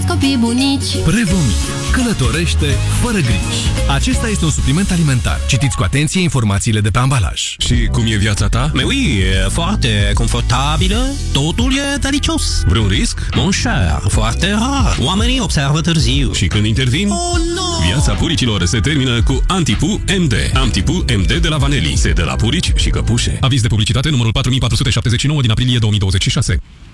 copii bunici. Prevomit. Călătorește fără griji. Acesta este un supliment alimentar. Citiți cu atenție informațiile de pe ambalaj. Și cum e viața ta? Mais oui, e foarte confortabilă, totul e delicios. Vreun risc? Mon cher, foarte rar. Oamenii observă târziu. Și când intervin? Oh, no! Viața puricilor se termină cu Antipu MD. Antipu MD de la Vaneli. Se de la purici și căpușe. Aviz de publicitate numărul 4479 din aprilie 2026.